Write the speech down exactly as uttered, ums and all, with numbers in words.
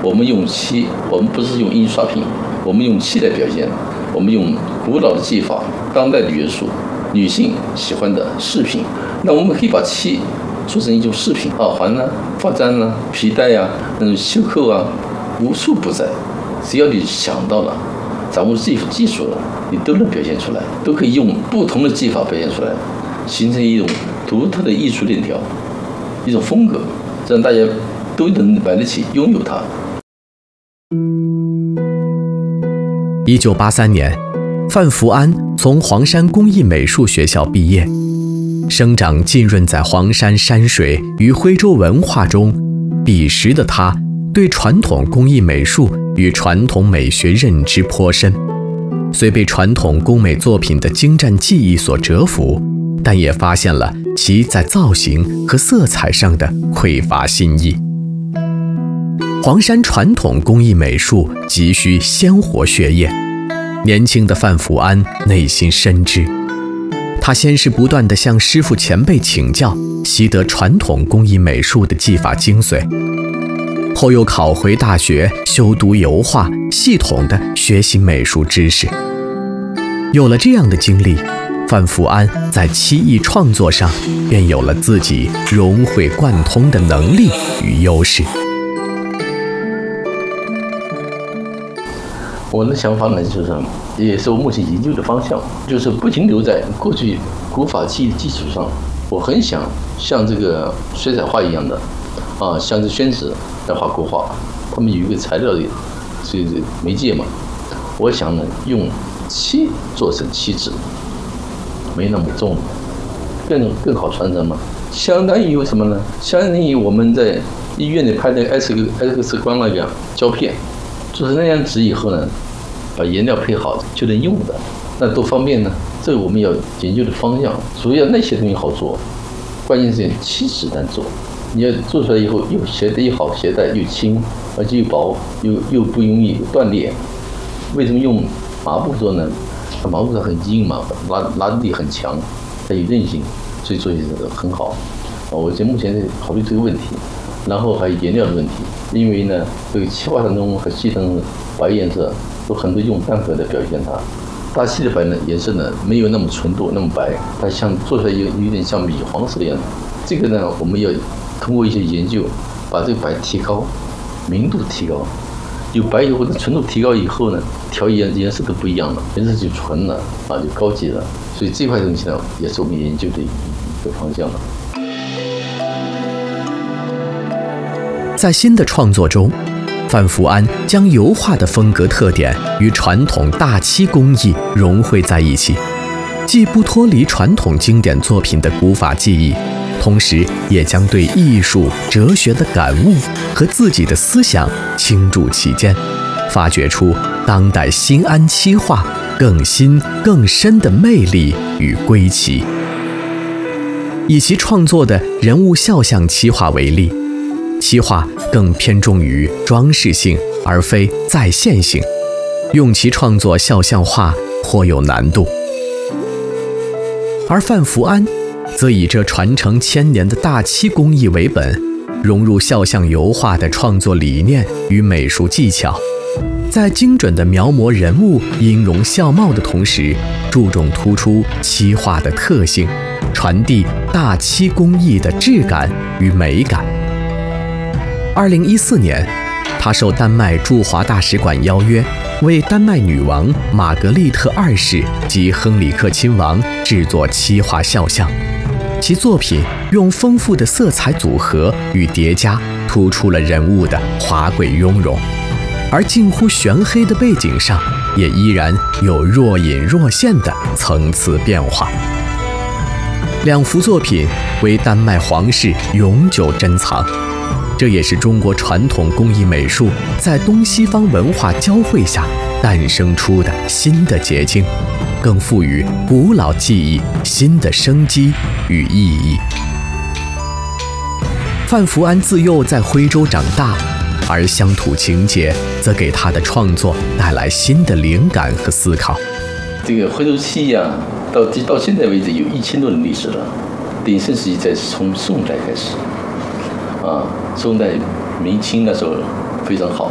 我们用漆，我们不是用印刷品，我们用漆来表现，我们用古老的技法、当代的元素、女性喜欢的饰品。那我们可以把漆做成一种饰品，耳环啊、发簪啊、皮带啊、那种袖扣啊，无处不在。只要你想到了，掌握这技术了，你都能表现出来，都可以用不同的技法表现出来，形成一种独特的艺术链条，一种风格，让大家都能买得起、拥有它。 一九八三年，范福安从黄山工艺美术学校毕业。生长浸润在黄山山水与徽州文化中，彼时的他对传统工艺美术与传统美学认知颇深。虽被传统工美作品的精湛技艺所折服，但也发现了其在造型和色彩上的匮乏新意。黄山传统工艺美术急需鲜活血液，年轻的范福安内心深知。他先是不断地向师傅前辈请教，习得传统工艺美术的技法精髓，后又考回大学修读油画，系统地学习美术知识。有了这样的经历，范福安在漆艺创作上便有了自己融会贯通的能力与优势。 我的想法呢，就是也是我目前研究的方向，就是不停留在过去古法技艺的基础上，我很想像这个水彩画一样的，啊，像这宣纸来画国画，他们有一个材料的这个媒介嘛，我想呢用漆做成漆纸，没那么重，更更好传承嘛。相当于什么呢？相当于我们在医院里拍那个 X X 光那个胶片。做成那样纸以后呢，把颜料配好就能用的，那多方便呢？这是我们要研究的方向。主要那些东西好做，关键是漆纸难做。你要做出来以后，又携带又好携带，又轻，而且又薄，又又不容易断裂。为什么用麻布做呢？麻布很硬嘛，拉拉力很强，它有韧性，所以做起来很好。我目前在考虑这个问题。然后还有颜料的问题，因为呢，这个漆画当中和漆层白颜色有很多用单核的表现它。大漆的白呢颜色呢没有那么纯度那么白，它像做出来有有点像米黄色的样子。这个呢我们要通过一些研究，把这个白提高，明度提高，有白以后的纯度提高以后呢，调颜颜色都不一样了，颜色就纯了啊，就高级了。所以这块东西呢也是我们研究的一个方向了。 在新的创作中，范福安将油画的风格特点与传统大漆工艺融汇在一起，既不脱离传统经典作品的古法技艺，同时也将对艺术哲学的感悟和自己的思想倾注其间，发掘出当代新安漆画更新更深的魅力与归期。以其创作的人物肖像漆画为例，漆画更偏重于装饰性而非再现性，用其创作肖像画颇有难度。而范福安则以这传承千年的大漆工艺为本，融入肖像油画的创作理念与美术技巧，在精准地描摹人物音容笑貌的同时，注重突出漆画的特性，传递大漆工艺的质感与美感。二零一四年，他受丹麦驻华大使馆邀约，为丹麦女王玛格丽特二世及亨里克亲王制作漆画肖像。其作品用丰富的色彩组合与叠加，突出了人物的华贵雍容，而近乎玄黑的背景上，也依然有若隐若现的层次变化。两幅作品为丹麦皇室永久珍藏。这也是中国传统工艺美术在东西方文化交汇下诞生出的新的结晶，更赋予古老技艺新的生机与意义。范福安自幼在徽州长大，而乡土情结则给他的创作带来新的灵感和思考。 这个徽州漆呀、啊，到到现在为止有一千多年历史了，鼎盛时期在从宋代开始。啊，宋代明清那时候非常好。